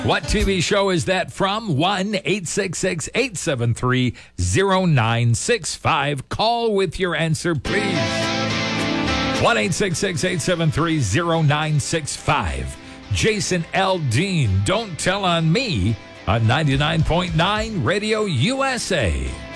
What TV show is that from? 1-866-873-0965. Call with your answer, please. 1-866-873-0965. Jason Aldean, Don't Tell on Me on 99.9 Radio USA.